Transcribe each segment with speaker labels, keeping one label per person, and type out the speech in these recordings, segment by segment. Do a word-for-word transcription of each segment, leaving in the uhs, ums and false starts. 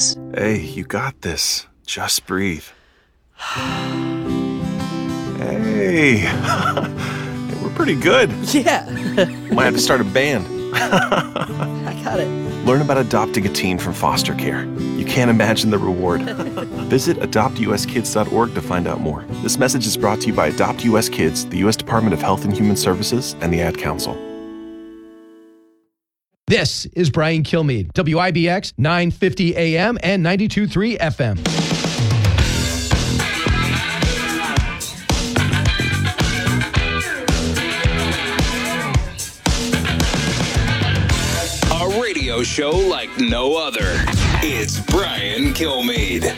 Speaker 1: this.
Speaker 2: Hey, you got this. Just breathe. Hey, we're pretty good.
Speaker 3: Yeah.
Speaker 2: Might have to start a band.
Speaker 3: I got it.
Speaker 2: Learn about adopting a teen from foster care. You can't imagine the reward. Visit adopt u s kids dot org to find out more. This message is brought to you by Adopt U S Kids, the U S Department of Health and Human Services, and the Ad Council.
Speaker 4: This is Brian Kilmeade, W I B X nine fifty A M and ninety-two point three F M.
Speaker 5: A radio show like no other. It's Brian Kilmeade.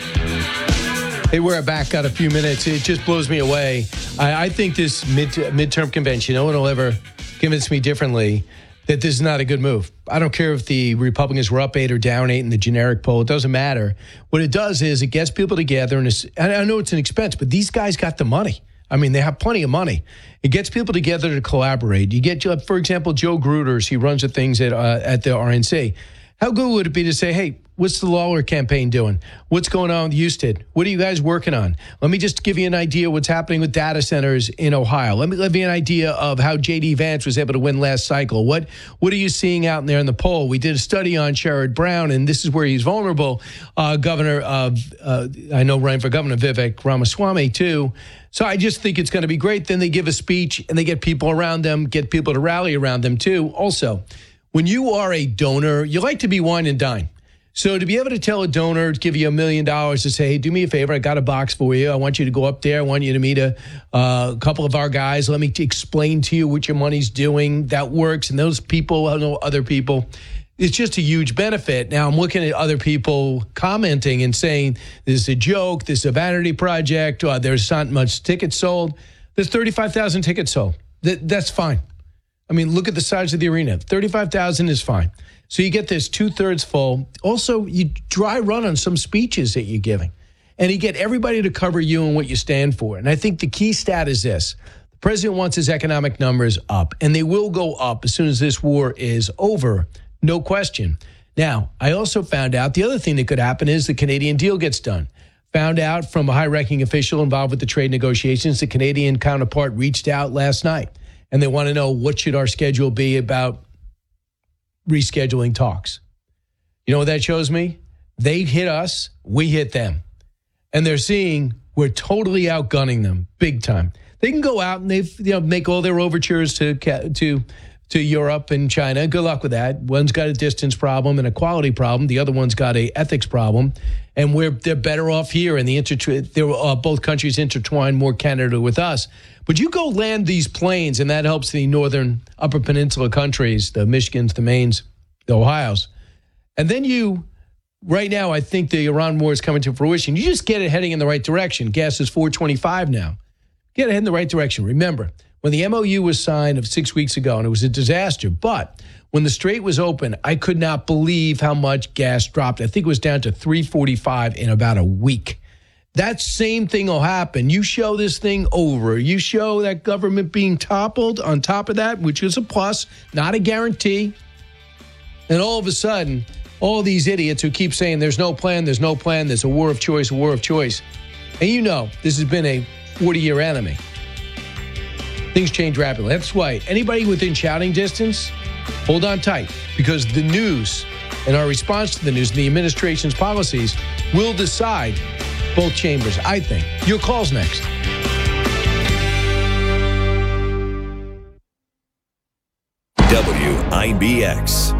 Speaker 4: Hey, we're back. Got a few minutes. It just blows me away. I, I think this mid midterm convention, no one will ever convince me differently that this is not a good move. I don't care if the Republicans were up eight or down eight in the generic poll. It doesn't matter. What it does is it gets people together, and it's, and I know it's an expense, but these guys got the money. I mean, they have plenty of money. It gets people together to collaborate. You get, for example, Joe Gruters. He runs the things at uh, at the R N C. How good would it be to say, hey, what's the Lawler campaign doing? What's going on with Houston? What are you guys working on? Let me just give you an idea of what's happening with data centers in Ohio. Let me give you an idea of how J D Vance was able to win last cycle. What what are you seeing out there in the poll? We did a study on Sherrod Brown, and this is where he's vulnerable. Uh, Governor, of, uh, I know running for governor, Vivek Ramaswamy, too. So I just think it's going to be great. Then they give a speech, and they get people around them, get people to rally around them, too. Also, when you are a donor, you like to be wine and dine. So to be able to tell a donor to give you a million dollars to say, hey, do me a favor, I got a box for you. I want you to go up there. I want you to meet a uh, couple of our guys. Let me t- explain to you what your money's doing. That works. And those people, I know other people. It's just a huge benefit. Now I'm looking at other people commenting and saying, this is a joke. This is a vanity project. Uh, there's not much tickets sold. There's thirty-five thousand tickets sold. Th- that's fine. I mean, look at the size of the arena. thirty-five thousand is fine. So you get this two-thirds full. Also, you dry run on some speeches that you're giving. And you get everybody to cover you and what you stand for. And I think the key stat is this. The president wants his economic numbers up, and they will go up as soon as this war is over. No question. Now, I also found out the other thing that could happen is the Canadian deal gets done. Found out from a high-ranking official involved with the trade negotiations, the Canadian counterpart reached out last night. And they want to know what should our schedule be about rescheduling talks. You know what that shows me? They hit us, we hit them. And they're seeing we're totally outgunning them big time. They can go out and they you know make all their overtures to to to Europe and China. Good luck with that. One's got a distance problem and a quality problem. The other one's got a ethics problem. And we're they're better off here. And the inter- they're uh, both countries intertwined more Canada with us. But you go land these planes, and that helps the northern Upper Peninsula countries, the Michigans, the Maines, the Ohios. And then you, right now, I think the Iran war is coming to fruition. You just get it heading in the right direction. Gas is four twenty-five now. Get it heading in the right direction. Remember, when the M O U was signed of six weeks ago, and it was a disaster, but when the Strait was open, I could not believe how much gas dropped. I think it was down to three forty-five in about a week. That same thing will happen. You show this thing over. You show that government being toppled on top of that, which is a plus, not a guarantee. And all of a sudden, all these idiots who keep saying there's no plan, there's no plan, there's a war of choice, a war of choice. And you know, this has been a forty-year enemy. Things change rapidly. That's why anybody within shouting distance, hold on tight, because the news and our response to the news and the administration's policies will decide both chambers, I think. Your call's next.
Speaker 6: W I B X.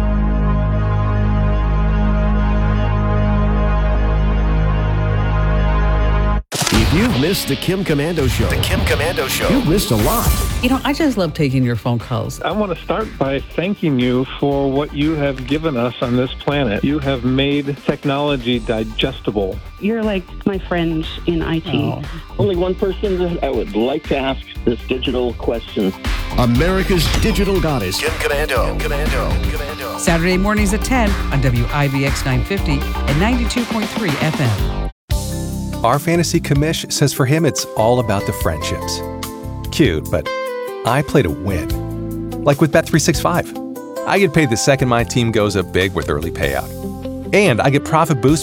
Speaker 6: If you've missed the Kim Komando Show, the Kim Komando Show, you've missed a lot.
Speaker 7: You know, I just love taking your phone calls.
Speaker 8: I want to start by thanking you for what you have given us on this planet. You have made technology digestible.
Speaker 9: You're like my friend in I T.
Speaker 10: Oh. Only one person that I would like to ask this digital question.
Speaker 6: America's digital goddess, Kim Komando. Kim Komando. Komando.
Speaker 7: Saturday mornings at ten on W I B X nine fifty and ninety-two point three F M.
Speaker 11: Our fantasy commish says for him it's all about the friendships. Cute, but I play to win. Like with Bet three sixty-five. I get paid the second my team goes up big with early payout. And I get profit boost